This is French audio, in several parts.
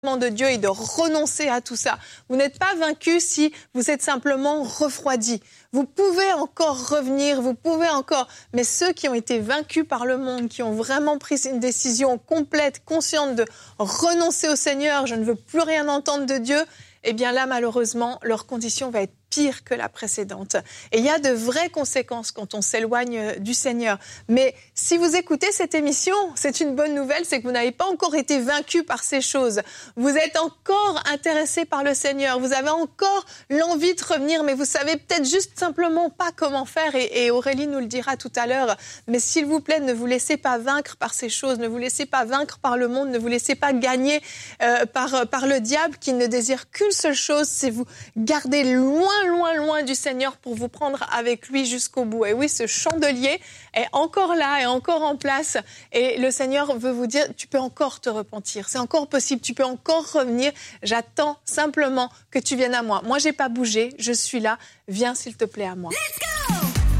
de Dieu et de renoncer à tout ça. Vous n'êtes pas vaincu si vous êtes simplement refroidi. Vous pouvez encore revenir, vous pouvez encore... Mais ceux qui ont été vaincus par le monde, qui ont vraiment pris une décision complète, consciente de renoncer au Seigneur, je ne veux plus rien entendre de Dieu, eh bien là, malheureusement, leur condition va être pire que la précédente. Et il y a de vraies conséquences quand on s'éloigne du Seigneur. Mais si vous écoutez cette émission, c'est une bonne nouvelle, c'est que vous n'avez pas encore été vaincu par ces choses. Vous êtes encore intéressé par le Seigneur. Vous avez encore l'envie de revenir, mais vous savez peut-être juste simplement pas comment faire. Et Aurélie nous le dira tout à l'heure. Mais s'il vous plaît, ne vous laissez pas vaincre par ces choses. Ne vous laissez pas vaincre par le monde. Ne vous laissez pas gagner par le diable qui ne désire qu'une seule chose, c'est vous garder loin du Seigneur pour vous prendre avec lui jusqu'au bout. Et oui, ce chandelier est encore là, est encore en place. Et le Seigneur veut vous dire, tu peux encore te repentir. C'est encore possible, tu peux encore revenir. J'attends simplement que tu viennes à moi. Moi, j'ai pas bougé, je suis là. Viens, s'il te plaît, à moi. Let's go!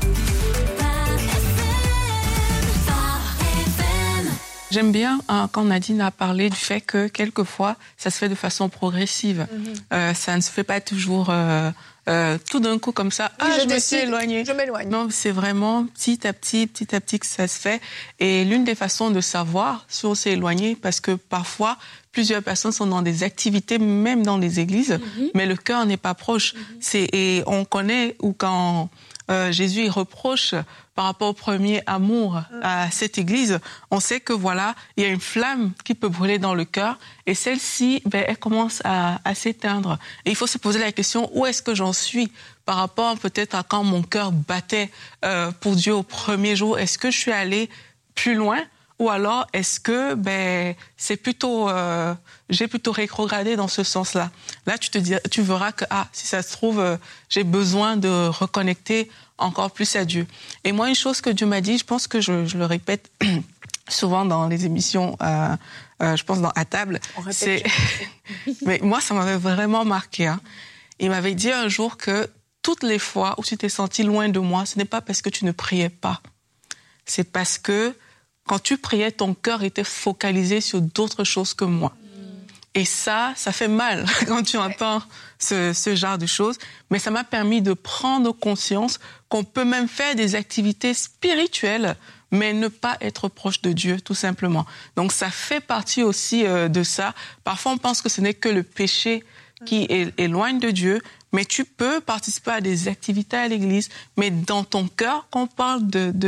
J'aime bien quand Nadine a parlé du fait que quelquefois, ça se fait de façon progressive. Ça ne se fait pas toujours tout d'un coup comme ça. Oui, je me suis éloignée. Je m'éloigne. Non, c'est vraiment petit à petit que ça se fait. Et l'une des façons de savoir si on s'est éloigné, parce que parfois, plusieurs personnes sont dans des activités, même dans les églises, mais le cœur n'est pas proche. Et on connaît où quand Jésus il reproche par rapport au premier amour à cette église, on sait que voilà, il y a une flamme qui peut brûler dans le cœur et celle-ci, elle commence à s'éteindre. Et il faut se poser la question, où est-ce que j'en suis par rapport peut-être à quand mon cœur battait pour Dieu au premier jour? Est-ce que je suis allée plus loin? Ou alors, est-ce que c'est plutôt j'ai plutôt rétrogradé dans ce sens-là? Là, tu verras que si ça se trouve, j'ai besoin de reconnecter encore plus à Dieu. Et moi, une chose que Dieu m'a dit, je pense que je le répète souvent dans les émissions, je pense dans À table, c'est mais moi, ça m'avait vraiment marqué. Hein. Il m'avait dit un jour que toutes les fois où tu t'es senti loin de moi, ce n'est pas parce que tu ne priais pas, c'est parce que quand tu priais, ton cœur était focalisé sur d'autres choses que moi. Et ça fait mal quand tu entends ce genre de choses. Mais ça m'a permis de prendre conscience qu'on peut même faire des activités spirituelles, mais ne pas être proche de Dieu, tout simplement. Donc ça fait partie aussi de ça. Parfois, on pense que ce n'est que le péché qui éloigne de Dieu, mais tu peux participer à des activités à l'église, mais dans ton cœur, quand on parle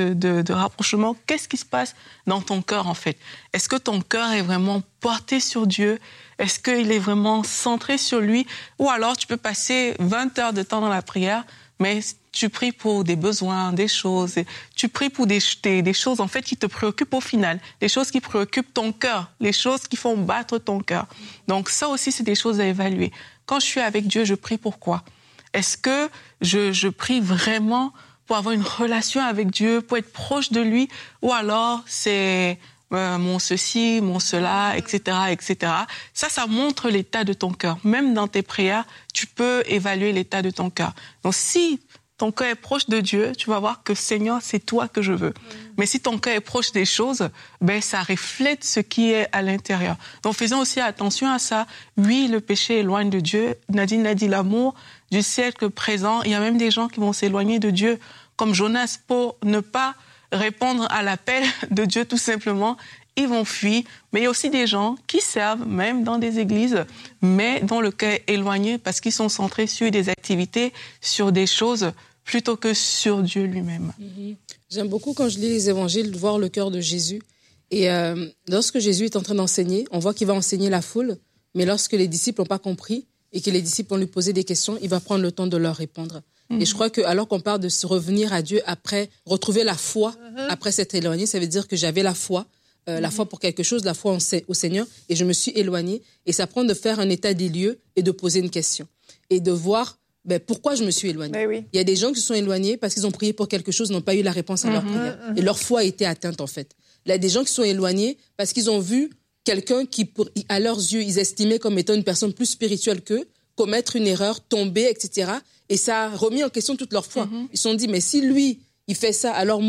de rapprochement, qu'est-ce qui se passe dans ton cœur en fait? Est-ce que ton cœur est vraiment porté sur Dieu? Est-ce qu'il est vraiment centré sur lui? Ou alors tu peux passer 20 heures de temps dans la prière, mais tu pries pour des besoins, des choses, tu pries pour des choses en fait qui te préoccupent au final, des choses qui préoccupent ton cœur, les choses qui font battre ton cœur. Donc ça aussi, c'est des choses à évaluer. Quand je suis avec Dieu, je prie pourquoi? Est-ce que je prie vraiment pour avoir une relation avec Dieu, pour être proche de lui? Ou alors c'est mon ceci, mon cela, etc., etc. Ça montre l'état de ton cœur. Même dans tes prières, tu peux évaluer l'état de ton cœur. Donc si ton cœur est proche de Dieu, tu vas voir que Seigneur, c'est toi que je veux. Mais si ton cœur est proche des choses, ça reflète ce qui est à l'intérieur. Donc faisons aussi attention à ça. Oui, le péché éloigne de Dieu. Nadine l'a dit, l'amour du siècle présent. Il y a même des gens qui vont s'éloigner de Dieu, comme Jonas, pour ne pas répondre à l'appel de Dieu tout simplement. Ils vont fuir. Mais il y a aussi des gens qui servent, même dans des églises, mais dont le cœur est éloigné parce qu'ils sont centrés sur des activités, sur des choses, plutôt que sur Dieu lui-même. J'aime beaucoup quand je lis les évangiles, de voir le cœur de Jésus. Et lorsque Jésus est en train d'enseigner, on voit qu'il va enseigner la foule, mais lorsque les disciples n'ont pas compris et que les disciples vont lui poser des questions, il va prendre le temps de leur répondre. Et je crois que alors qu'on parle de se revenir à Dieu après, retrouver la foi, après s'être éloigné, ça veut dire que j'avais la foi pour quelque chose, la foi au Seigneur, et je me suis éloignée. Et ça prend de faire un état des lieux et de poser une question. Et de voir pourquoi je me suis éloignée. Oui. Il y a des gens qui se sont éloignés parce qu'ils ont prié pour quelque chose, n'ont pas eu la réponse à leur prière. Et leur foi a été atteinte, en fait. Il y a des gens qui sont éloignés parce qu'ils ont vu quelqu'un qui, à leurs yeux, ils estimaient comme étant une personne plus spirituelle qu'eux, commettre une erreur, tomber, etc. Et ça a remis en question toute leur foi. Ils se sont dit, mais si lui, il fait ça, alors moi,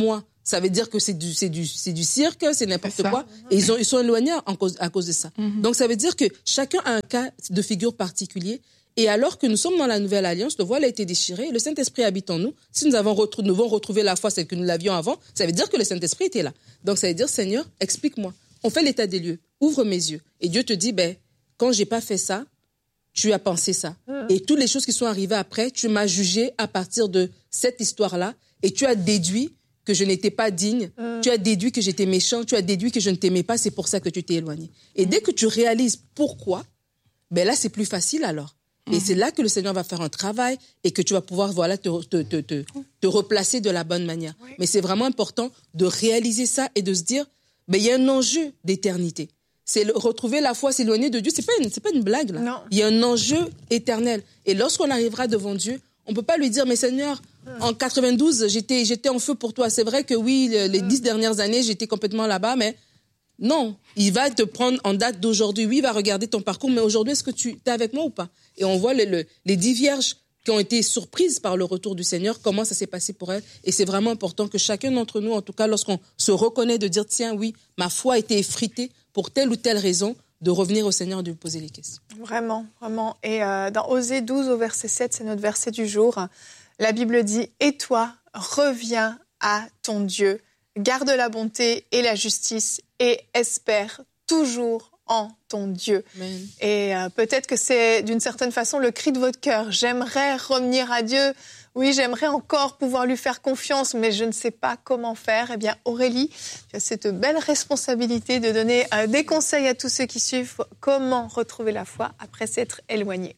ça veut dire que c'est du cirque, c'est n'importe quoi. Et ils sont éloignés à cause de ça. Donc, ça veut dire que chacun a un cas de figure particulier. Et alors que nous sommes dans la nouvelle alliance, le voile a été déchiré, le Saint-Esprit habite en nous. Si nous avons retrouvé la foi, celle que nous l'avions avant, ça veut dire que le Saint-Esprit était là. Donc, ça veut dire, Seigneur, explique-moi. On fait l'état des lieux. Ouvre mes yeux. Et Dieu te dit, quand j'ai pas fait ça, tu as pensé ça. Et toutes les choses qui sont arrivées après, tu m'as jugé à partir de cette histoire-là et tu as déduit que je n'étais pas digne, tu as déduit que j'étais méchant, tu as déduit que je ne t'aimais pas, c'est pour ça que tu t'es éloigné. Et dès que tu réalises pourquoi, là, c'est plus facile alors. Et c'est là que le Seigneur va faire un travail et que tu vas pouvoir te replacer de la bonne manière. Oui. Mais c'est vraiment important de réaliser ça et de se dire, il y a un enjeu d'éternité. C'est retrouver la foi, s'éloigner de Dieu. C'est pas une blague, là. Non. Il y a un enjeu éternel. Et lorsqu'on arrivera devant Dieu, on peut pas lui dire, mais Seigneur, en 92, j'étais en feu pour toi. C'est vrai que oui, les 10 dernières années, j'étais complètement là-bas, mais non. Il va te prendre en date d'aujourd'hui. Oui, il va regarder ton parcours, mais aujourd'hui, est-ce que tu es avec moi ou pas? Et on voit les 10 vierges qui ont été surprises par le retour du Seigneur, comment ça s'est passé pour elles. Et c'est vraiment important que chacun d'entre nous, en tout cas, lorsqu'on se reconnaît, de dire, tiens, oui, ma foi a été effritée pour telle ou telle raison, de revenir au Seigneur et de lui poser les questions. Vraiment, vraiment. Et dans Osée 12, au verset 7, c'est notre verset du jour, la Bible dit « Et toi, reviens à ton Dieu, garde la bonté et la justice et espère toujours en ton Dieu. » Et peut-être que c'est d'une certaine façon le cri de votre cœur. J'aimerais revenir à Dieu. Oui, j'aimerais encore pouvoir lui faire confiance, mais je ne sais pas comment faire. Eh bien, Aurélie, tu as cette belle responsabilité de donner des conseils à tous ceux qui suivent comment retrouver la foi après s'être éloigné.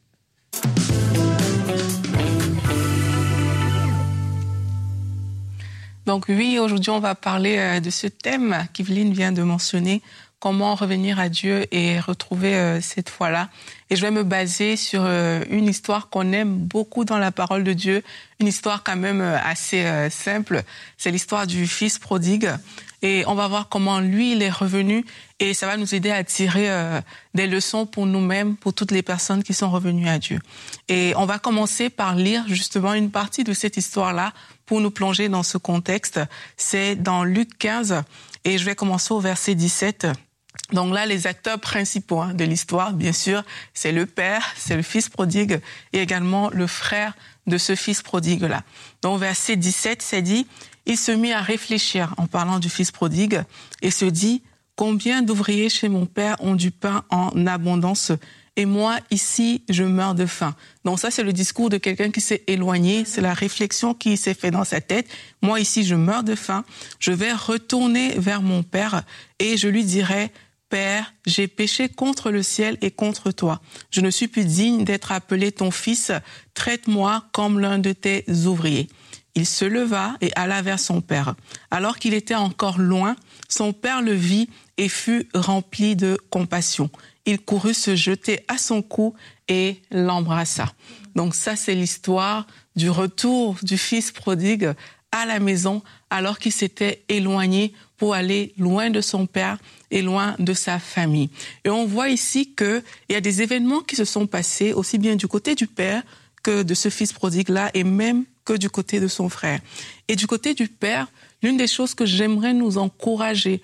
Donc oui, aujourd'hui, on va parler de ce thème qu'Yveline vient de mentionner, comment revenir à Dieu et retrouver cette foi-là. Et je vais me baser sur une histoire qu'on aime beaucoup dans la parole de Dieu, une histoire quand même assez simple. C'est l'histoire du fils prodigue. Et on va voir comment lui, il est revenu et ça va nous aider à tirer des leçons pour nous-mêmes, pour toutes les personnes qui sont revenues à Dieu. Et on va commencer par lire justement une partie de cette histoire-là pour nous plonger dans ce contexte. C'est dans Luc 15 et je vais commencer au verset 17. Donc là, les acteurs principaux de l'histoire, bien sûr, c'est le père, c'est le fils prodigue et également le frère de ce fils prodigue-là. Donc verset 17, c'est dit, il se mit à réfléchir en parlant du fils prodigue et se dit, combien d'ouvriers chez mon père ont du pain en abondance et moi, ici, je meurs de faim. Donc ça, c'est le discours de quelqu'un qui s'est éloigné. C'est la réflexion qui s'est faite dans sa tête. Moi, ici, je meurs de faim. Je vais retourner vers mon père et je lui dirai, Père, j'ai péché contre le ciel et contre toi. Je ne suis plus digne d'être appelé ton fils. Traite-moi comme l'un de tes ouvriers. Il se leva et alla vers son père. Alors qu'il était encore loin, son père le vit et fut rempli de compassion. Il courut se jeter à son cou et l'embrassa. Donc ça, c'est l'histoire du retour du fils prodigue à la maison alors qu'il s'était éloigné pour aller loin de son père et loin de sa famille. Et on voit ici qu'il y a des événements qui se sont passés aussi bien du côté du père que de ce fils prodigue-là et même que du côté de son frère. Et du côté du père, l'une des choses que j'aimerais nous encourager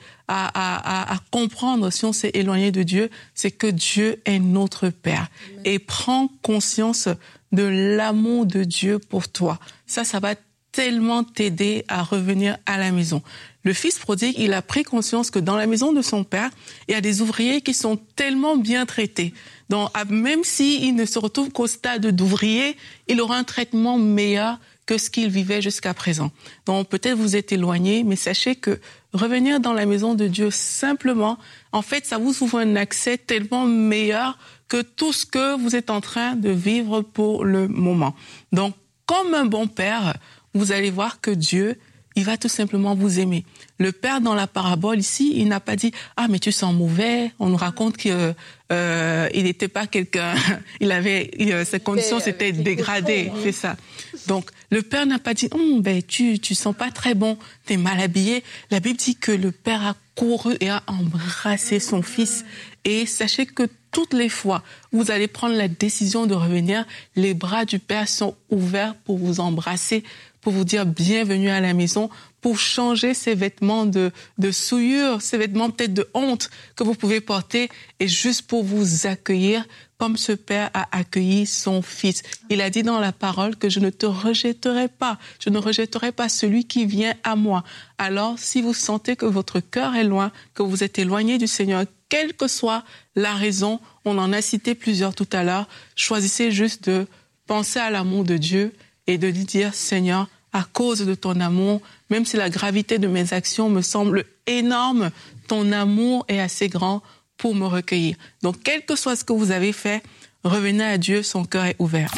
à comprendre si on s'est éloigné de Dieu, c'est que Dieu est notre Père. Amen. Et prends conscience de l'amour de Dieu pour toi. Ça va tellement t'aider à revenir à la maison. Le fils prodigue, il a pris conscience que dans la maison de son père, il y a des ouvriers qui sont tellement bien traités. Donc, même s'il ne se retrouve qu'au stade d'ouvrier, il aura un traitement meilleur que ce qu'il vivait jusqu'à présent. Donc, peut-être vous êtes éloigné, mais sachez que revenir dans la maison de Dieu simplement, en fait, ça vous ouvre un accès tellement meilleur que tout ce que vous êtes en train de vivre pour le moment. Donc, comme un bon père, vous allez voir que Dieu, il va tout simplement vous aimer. Le père dans la parabole ici, il n'a pas dit « Ah, mais tu sens mauvais ». On nous raconte qu'il n'était pas quelqu'un, ses conditions s'étaient dégradées, c'est ça. Donc, le père n'a pas dit « tu sens pas très bon, t'es mal habillé ». La Bible dit que le père a couru et a embrassé son fils. Et sachez que toutes les fois où vous allez prendre la décision de revenir, les bras du père sont ouverts pour vous embrasser, pour vous dire bienvenue à la maison, pour changer ces vêtements de souillure, ces vêtements peut-être de honte que vous pouvez porter, et juste pour vous accueillir comme ce père a accueilli son fils. Il a dit dans la parole que je ne te rejetterai pas. Je ne rejetterai pas celui qui vient à moi. Alors, si vous sentez que votre cœur est loin, que vous êtes éloigné du Seigneur, quelle que soit la raison, on en a cité plusieurs tout à l'heure, choisissez juste de penser à l'amour de Dieu et de lui dire, Seigneur, à cause de ton amour, même si la gravité de mes actions me semble énorme, ton amour est assez grand pour me recueillir. Donc, quel que soit ce que vous avez fait, revenez à Dieu, son cœur est ouvert.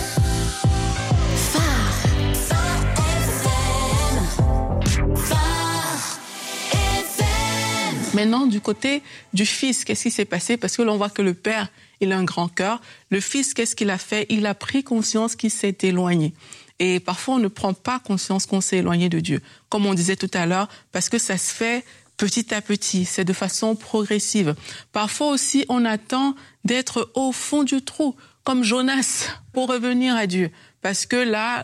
Maintenant, du côté du fils, qu'est-ce qui s'est passé? Parce que l'on voit que le père, il a un grand cœur. Le fils, qu'est-ce qu'il a fait? Il a pris conscience qu'il s'est éloigné. Et parfois, on ne prend pas conscience qu'on s'est éloigné de Dieu. Comme on disait tout à l'heure, parce que ça se fait petit à petit, c'est de façon progressive. Parfois aussi, on attend d'être au fond du trou, comme Jonas, pour revenir à Dieu. Parce que là,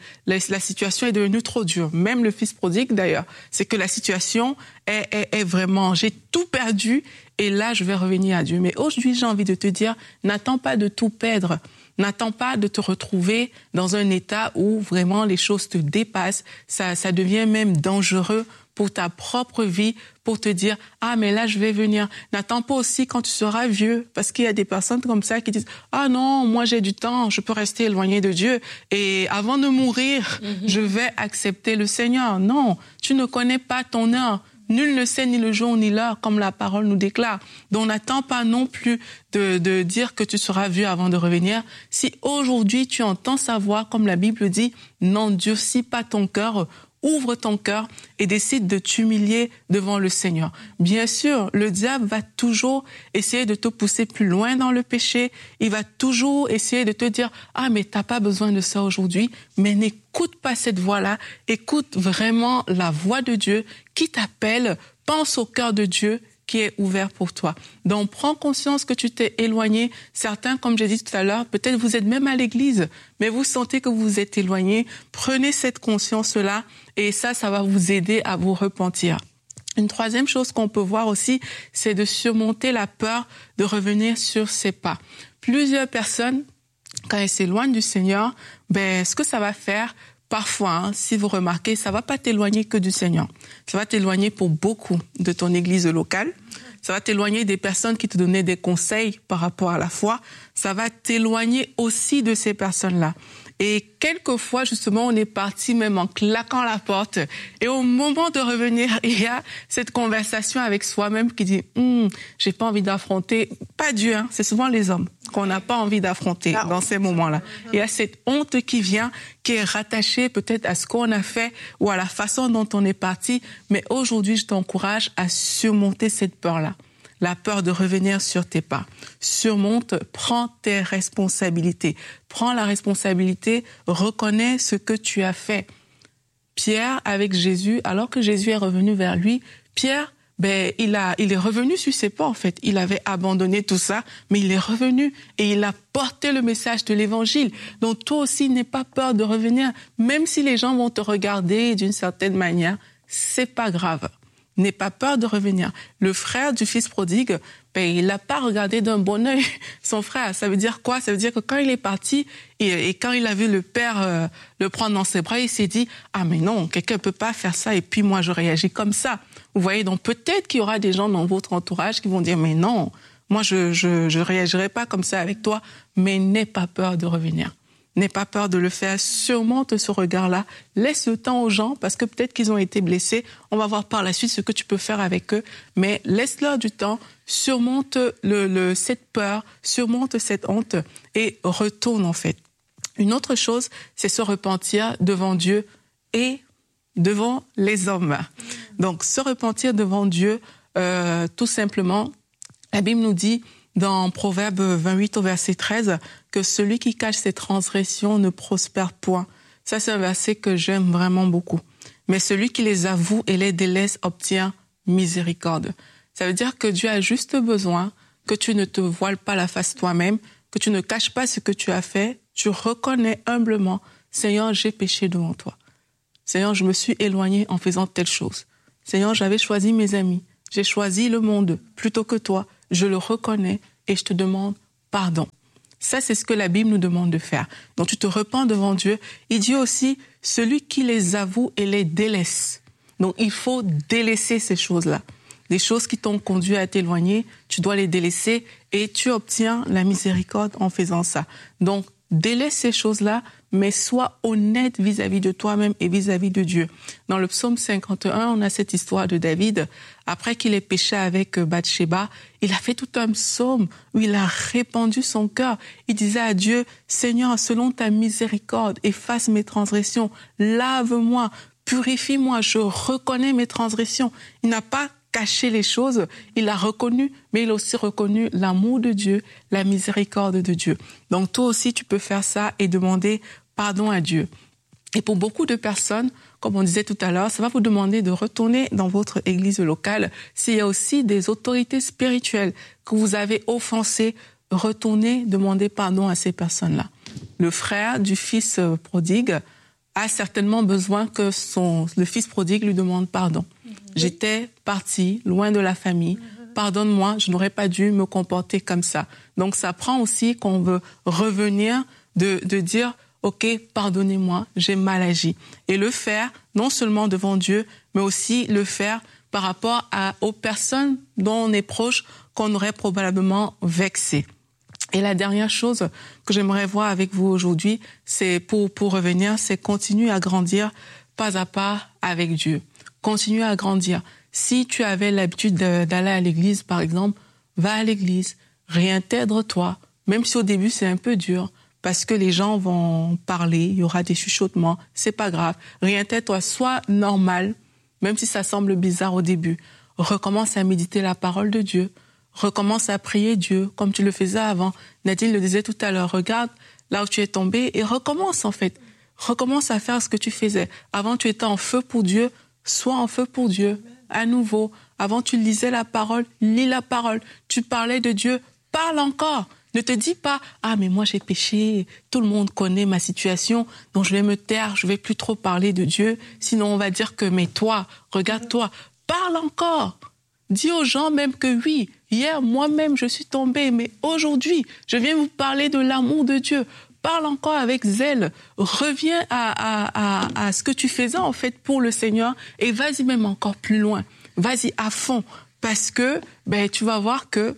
la situation est devenue trop dure. Même le fils prodigue, d'ailleurs, c'est que la situation est vraiment, j'ai tout perdu et là, je vais revenir à Dieu. Mais aujourd'hui, j'ai envie de te dire, n'attends pas de tout perdre. N'attends pas de te retrouver dans un état où vraiment les choses te dépassent. Ça devient même dangereux pour ta propre vie, pour te dire « Ah, mais là, je vais venir ». N'attends pas aussi quand tu seras vieux, parce qu'il y a des personnes comme ça qui disent « Ah non, moi j'ai du temps, je peux rester éloigné de Dieu et avant de mourir, je vais accepter le Seigneur ». Non, tu ne connais pas ton heure. Nul ne sait ni le jour ni l'heure, comme la parole nous déclare. Donc, n'attends pas non plus de dire que tu seras vu avant de revenir. Si aujourd'hui tu entends sa voix, comme la Bible dit, n'endurcis pas ton cœur, ouvre ton cœur et décide de t'humilier devant le Seigneur. Bien sûr, le diable va toujours essayer de te pousser plus loin dans le péché. Il va toujours essayer de te dire « Ah, mais t'as pas besoin de ça aujourd'hui ». Mais n'écoute pas cette voix-là. Écoute vraiment la voix de Dieu qui t'appelle. Pense au cœur de Dieu qui est ouvert pour toi. Donc, prends conscience que tu t'es éloigné. Certains, comme j'ai dit tout à l'heure, peut-être vous êtes même à l'église, mais vous sentez que vous vous êtes éloigné. Prenez cette conscience-là et ça va vous aider à vous repentir. Une troisième chose qu'on peut voir aussi, c'est de surmonter la peur de revenir sur ses pas. Plusieurs personnes, quand elles s'éloignent du Seigneur, ce que ça va faire, parfois, si vous remarquez, ça va pas t'éloigner que du Seigneur. Ça va t'éloigner pour beaucoup de ton église locale. Ça va t'éloigner des personnes qui te donnaient des conseils par rapport à la foi. Ça va t'éloigner aussi de ces personnes-là. Et quelquefois, justement, on est parti même en claquant la porte. Et au moment de revenir, il y a cette conversation avec soi-même qui dit j'ai pas envie d'affronter. Pas Dieu, c'est souvent les hommes qu'on n'a pas envie d'affronter dans ces moments-là. Il y a cette honte qui vient, qui est rattachée peut-être à ce qu'on a fait ou à la façon dont on est parti. Mais aujourd'hui, je t'encourage à surmonter cette peur-là. La peur de revenir sur tes pas. Surmonte, prends tes responsabilités. Prends la responsabilité, reconnais ce que tu as fait. Pierre, avec Jésus, alors que Jésus est revenu vers lui, Pierre, il est revenu sur ses pas, en fait. Il avait abandonné tout ça, mais il est revenu et il a porté le message de l'évangile. Donc, toi aussi, n'aie pas peur de revenir. Même si les gens vont te regarder d'une certaine manière, c'est pas grave. N'aie pas peur de revenir. Le frère du fils prodigue, il n'a pas regardé d'un bon œil son frère. Ça veut dire quoi? Ça veut dire que quand il est parti et quand il a vu le père le prendre dans ses bras, il s'est dit « Ah mais non, quelqu'un ne peut pas faire ça et puis moi je réagis comme ça ». Vous voyez, donc peut-être qu'il y aura des gens dans votre entourage qui vont dire « Mais non, moi je réagirai pas comme ça avec toi ». Mais n'aie pas peur de revenir. N'aie pas peur de le faire, surmonte ce regard-là. Laisse le temps aux gens parce que peut-être qu'ils ont été blessés. On va voir par la suite ce que tu peux faire avec eux. Mais laisse-leur du temps, surmonte cette peur, surmonte cette honte et retourne en fait. Une autre chose, c'est se repentir devant Dieu et devant les hommes. Donc, se repentir devant Dieu, tout simplement, la Bible nous dit dans Proverbe 28 au verset 13 que celui qui cache ses transgressions ne prospère point. Ça, c'est un verset que j'aime vraiment beaucoup. Mais celui qui les avoue et les délaisse obtient miséricorde. Ça veut dire que Dieu a juste besoin que tu ne te voiles pas la face toi-même, que tu ne caches pas ce que tu as fait. Tu reconnais humblement, Seigneur, j'ai péché devant toi. Seigneur, je me suis éloigné en faisant telle chose. Seigneur, j'avais choisi mes amis. J'ai choisi le monde plutôt que toi. Je le reconnais et je te demande pardon. Ça, c'est ce que la Bible nous demande de faire. Donc, tu te repens devant Dieu. Il dit aussi, celui qui les avoue et les délaisse. Donc, il faut délaisser ces choses-là. Les choses qui t'ont conduit à t'éloigner, tu dois les délaisser et tu obtiens la miséricorde en faisant ça. Donc, délaisse ces choses-là, mais sois honnête vis-à-vis de toi-même et vis-à-vis de Dieu. Dans le psaume 51, on a cette histoire de David. Après qu'il ait péché avec Bathsheba, il a fait tout un psaume où il a répandu son cœur. Il disait à Dieu, « Seigneur, selon ta miséricorde, efface mes transgressions, lave-moi, purifie-moi, je reconnais mes transgressions. » Il n'a pas caché les choses, il a reconnu, mais il a aussi reconnu l'amour de Dieu, la miséricorde de Dieu. Donc toi aussi, tu peux faire ça et demander pardon à Dieu. Et pour beaucoup de personnes, comme on disait tout à l'heure, ça va vous demander de retourner dans votre église locale. S'il y a aussi des autorités spirituelles que vous avez offensées, retournez demander pardon à ces personnes-là. Le frère du fils prodigue a certainement besoin que le fils prodigue lui demande pardon. J'étais partie loin de la famille. Pardonne-moi, je n'aurais pas dû me comporter comme ça. Donc ça prend aussi qu'on veut revenir de dire OK, pardonnez-moi, j'ai mal agi. Et le faire non seulement devant Dieu, mais aussi le faire par rapport aux personnes dont on est proche, qu'on aurait probablement vexé. Et la dernière chose que j'aimerais voir avec vous aujourd'hui, c'est pour revenir, c'est continuer à grandir pas à pas avec Dieu. Continue à grandir. Si tu avais l'habitude d'aller à l'église, par exemple, va à l'église, réintègre-toi, même si au début c'est un peu dur, parce que les gens vont parler, il y aura des chuchotements, c'est pas grave. Réintègre-toi, sois normal, même si ça semble bizarre au début. Recommence à méditer la parole de Dieu, recommence à prier Dieu, comme tu le faisais avant. Nadine le disait tout à l'heure, regarde là où tu es tombé et recommence en fait. Recommence à faire ce que tu faisais. Avant, tu étais en feu pour Dieu, sois en feu pour Dieu, à nouveau. Avant, tu lisais la parole, lis la parole. Tu parlais de Dieu, parle encore. Ne te dis pas, ah mais moi j'ai péché, tout le monde connaît ma situation, donc je vais me taire, je vais plus trop parler de Dieu. Sinon on va dire que, mais toi, regarde-toi, parle encore. Dis aux gens même que oui, hier moi-même je suis tombée, mais aujourd'hui je viens vous parler de l'amour de Dieu. Parle encore avec zèle, reviens à ce que tu faisais en fait pour le Seigneur et vas-y même encore plus loin. Vas-y à fond parce que tu vas voir que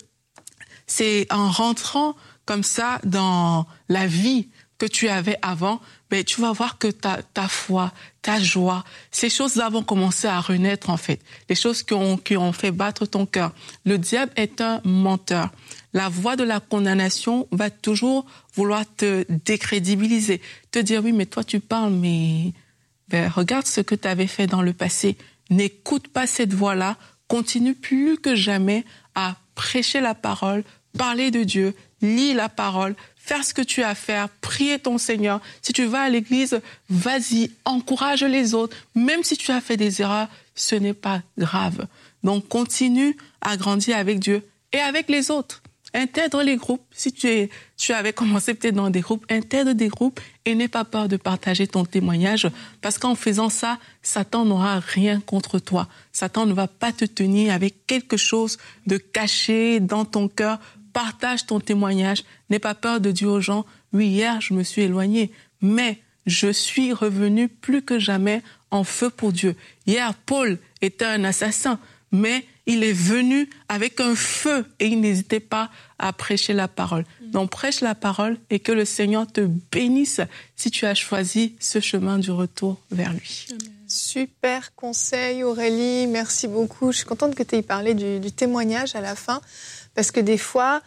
c'est en rentrant comme ça dans la vie que tu avais avant, tu vas voir que ta foi, ta joie, ces choses-là vont commencer à renaître en fait. Les choses qui ont fait battre ton cœur. Le diable est un menteur. La voix de la condamnation va toujours vouloir te décrédibiliser, te dire oui mais toi tu parles mais regarde ce que tu avais fait dans le passé. N'écoute pas cette voix-là, continue plus que jamais à prêcher la parole, parler de Dieu, lis la parole, faire ce que tu as à faire, prier ton Seigneur. Si tu vas à l'église, vas-y, encourage les autres. Même si tu as fait des erreurs, ce n'est pas grave. Donc, continue à grandir avec Dieu et avec les autres. Intègre les groupes. Si tu avais commencé peut-être dans des groupes, intègre des groupes et n'aie pas peur de partager ton témoignage parce qu'en faisant ça, Satan n'aura rien contre toi. Satan ne va pas te tenir avec quelque chose de caché dans ton cœur. Partage ton témoignage. N'aie pas peur de dire aux gens, oui, hier, je me suis éloigné, mais je suis revenu plus que jamais en feu pour Dieu. Hier, Paul était un assassin, mais il est venu avec un feu et il n'hésitait pas à prêcher la parole. Donc, prêche la parole et que le Seigneur te bénisse si tu as choisi ce chemin du retour vers lui. Amen. Super conseil, Aurélie. Merci beaucoup. Je suis contente que tu aies parlé du témoignage à la fin parce que des fois,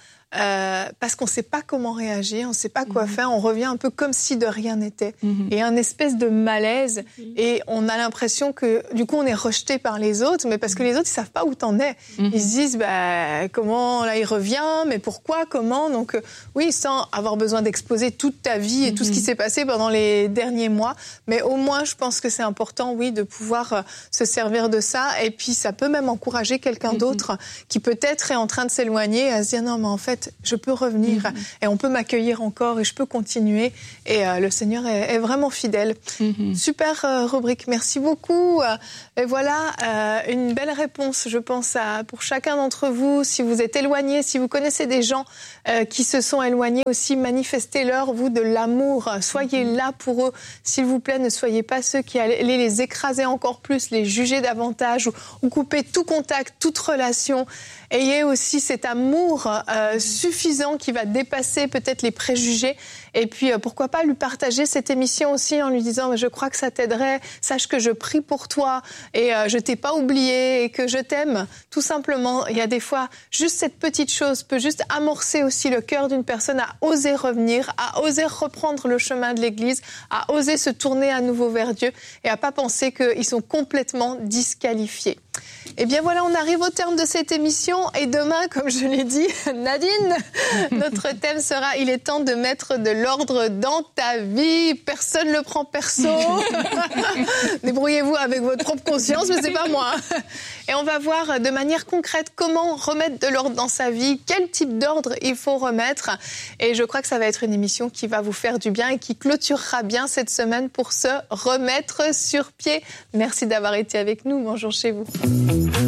parce qu'on ne sait pas comment réagir, on ne sait pas quoi faire, on revient un peu comme si de rien n'était. Et un espèce de malaise. Et on a l'impression que, du coup, on est rejeté par les autres, mais parce que les autres, ils ne savent pas où t'en es. Ils se disent, comment, là, il revient, mais pourquoi, comment. Donc, oui, sans avoir besoin d'exposer toute ta vie et tout ce qui s'est passé pendant les derniers mois. Mais au moins, je pense que c'est important, oui, de pouvoir se servir de ça. Et puis, ça peut même encourager quelqu'un d'autre qui peut-être est en train de s'éloigner à se dire, non, mais en fait, fait, je peux revenir et on peut m'accueillir encore et je peux continuer. Et le Seigneur est vraiment fidèle. Super rubrique, merci beaucoup. Et voilà, une belle réponse, je pense, pour chacun d'entre vous. Si vous êtes éloignés, si vous connaissez des gens qui se sont éloignés aussi, manifestez-leur, vous, de l'amour. Soyez là pour eux, s'il vous plaît. Ne soyez pas ceux qui allaient les écraser encore plus, les juger davantage ou couper tout contact, toute relation. Ayez aussi cet amour suffisant qui va dépasser peut-être les préjugés. Et puis, pourquoi pas lui partager cette émission aussi en lui disant « Je crois que ça t'aiderait, sache que je prie pour toi et je t'ai pas oublié et que je t'aime. » Tout simplement, il y a des fois, juste cette petite chose peut juste amorcer aussi le cœur d'une personne à oser revenir, à oser reprendre le chemin de l'Église, à oser se tourner à nouveau vers Dieu et à pas penser qu'ils sont complètement disqualifiés. Et bien voilà, on arrive au terme de cette émission et demain, comme je l'ai dit, Nadine, notre thème sera « Il est temps de mettre de l'ordre dans ta vie ». Personne ne le prend perso. Débrouillez-vous avec votre propre conscience, mais c'est pas moi. Et on va voir de manière concrète comment remettre de l'ordre dans sa vie, quel type d'ordre il faut remettre. Et je crois que ça va être une émission qui va vous faire du bien et qui clôturera bien cette semaine pour se remettre sur pied. Merci d'avoir été avec nous. Bonjour chez vous.